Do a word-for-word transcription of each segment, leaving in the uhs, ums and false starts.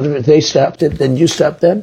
them if they stopped it, then you stop them.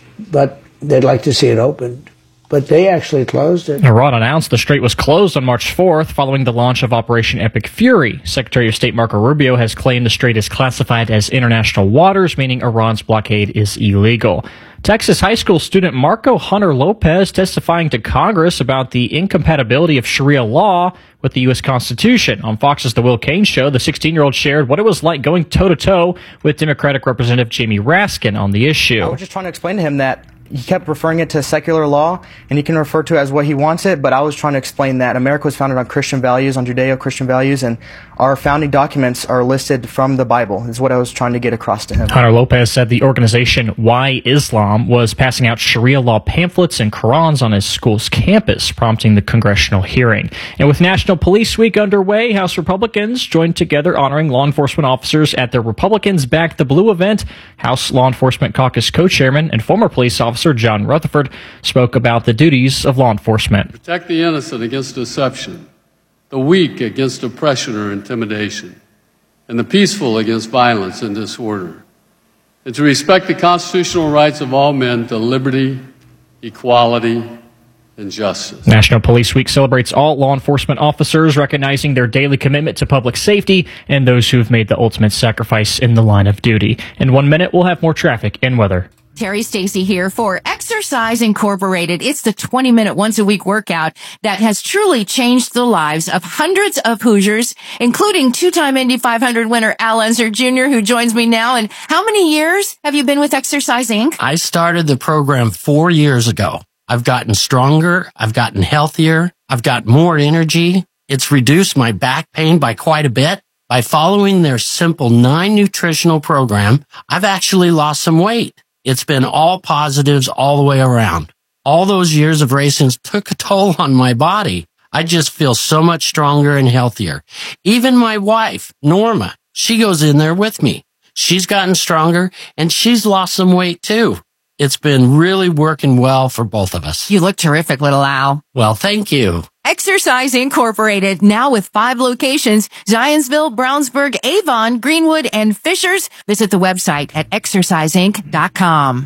But they'd like to see it opened. But they actually closed it. Iran announced the strait was closed on March fourth following the launch of Operation Epic Fury. Secretary of State Marco Rubio has claimed the strait is classified as international waters, meaning Iran's blockade is illegal. Texas high school student Marco Hunter Lopez testifying to Congress about the incompatibility of Sharia law with the U S Constitution. On Fox's The Will Cain Show, the sixteen-year-old shared what it was like going toe-to-toe with Democratic Representative Jamie Raskin on the issue. I was just trying to explain to him that he kept referring it to secular law, and he can refer to it as what he wants it, but I was trying to explain that America was founded on Christian values, on Judeo-Christian values, and our founding documents are listed from the Bible, is what I was trying to get across to him. Hunter Lopez said the organization Why Islam was passing out Sharia law pamphlets and Qurans on his school's campus, prompting the congressional hearing. And with National Police Week underway, House Republicans joined together honoring law enforcement officers at the Republicans Back the Blue event. House Law Enforcement Caucus co-chairman and former police officer John Rutherford spoke about the duties of law enforcement. Protect the innocent against deception, the weak against oppression or intimidation, and the peaceful against violence and disorder, and to respect the constitutional rights of all men to liberty, equality, and justice. National Police Week celebrates all law enforcement officers, recognizing their daily commitment to public safety and those who have made the ultimate sacrifice in the line of duty. In one minute, we'll have more traffic and weather. Terry Stacy here for Exercise Incorporated. It's the twenty minute once a week workout that has truly changed the lives of hundreds of Hoosiers, including two-time Indy five hundred winner Al Unser Junior, who joins me now. And how many years have you been with Exercise Incorporated? I started the program four years ago. I've gotten stronger. I've gotten healthier. I've got more energy. It's reduced my back pain by quite a bit. By following their simple nine nutritional program, I've actually lost some weight. It's been all positives all the way around. All those years of racing took a toll on my body. I just feel so much stronger and healthier. Even my wife, Norma, she goes in there with me. She's gotten stronger and she's lost some weight too. It's been really working well for both of us. You look terrific, little Al. Well, thank you. Exercise Incorporated, now with five locations, Zionsville, Brownsburg, Avon, Greenwood, and Fishers. Visit the website at exercise inc dot com.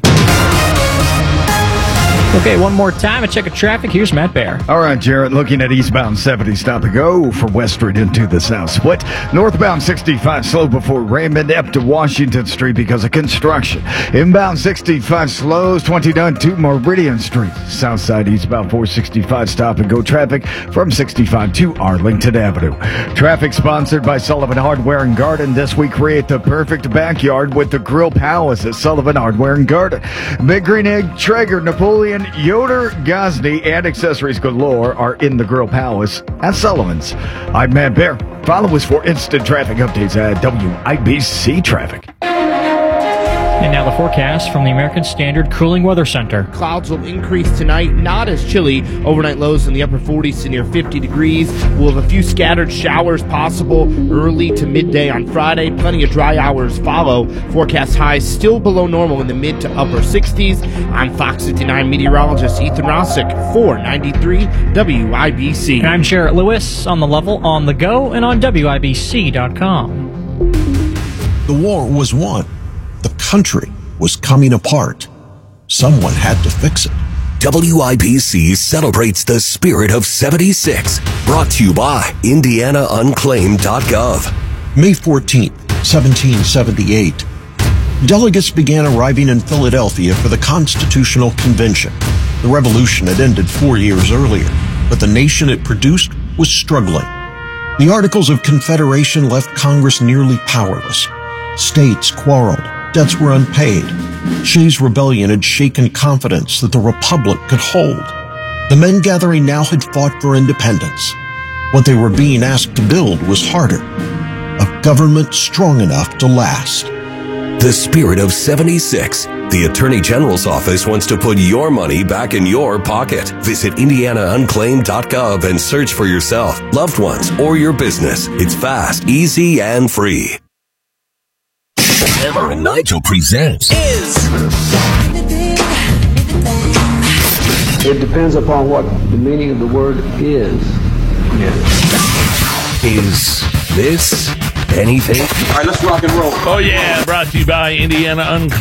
Okay, one more time, a check of traffic. Here's Matt Bear. All right, Jared, looking at eastbound seventy, stop and go from West Street into the South Split. Northbound sixty-five slow before Raymond up to Washington Street because of construction. Inbound sixty-five slows twenty-nine to Meridian Street. Southside eastbound four sixty-five stop and go traffic from sixty-five to Arlington Avenue. Traffic sponsored by Sullivan Hardware and Garden. This week, create the perfect backyard with the Grill Palace at Sullivan Hardware and Garden. Big Green Egg, Traeger, Napoleon, Yoder, Gosney, and accessories galore are in the Grill Palace at Sullivan's. I'm Matt Bear. Follow us for instant traffic updates at W I B C Traffic. And now the forecast from the American Standard Cooling Weather Center. Clouds will increase tonight, not as chilly. Overnight lows in the upper forties to near fifty degrees. We'll have a few scattered showers possible early to midday on Friday. Plenty of dry hours follow. Forecast highs still below normal in the mid to upper sixties. I'm Fox fifty-nine meteorologist Ethan Rossick for ninety-three W I B C. And I'm Jarrett Lewis on the level, on the go, and on W I B C dot com. The war was won. The country was coming apart. Someone had to fix it. W I B C celebrates the spirit of seventy-six. Brought to you by Indiana Unclaimed dot gov. May fourteenth, seventeen seventy-eight. Delegates began arriving in Philadelphia for the Constitutional Convention. The revolution had ended four years earlier, but the nation it produced was struggling. The Articles of Confederation left Congress nearly powerless. States quarreled. Debts were unpaid. Shays' rebellion had shaken confidence that the Republic could hold. The men gathering now had fought for independence. What they were being asked to build was harder. A government strong enough to last. The spirit of seventy-six. The Attorney General's office wants to put your money back in your pocket. Visit Indiana Unclaimed dot gov and search for yourself, loved ones, or your business. It's fast, easy, and free. Hammer and Nigel presents Is. It depends upon what the meaning of the word is. Yeah. Is this anything? All right, let's rock and roll. Oh, yeah. Brought to you by Indiana Unclaimed.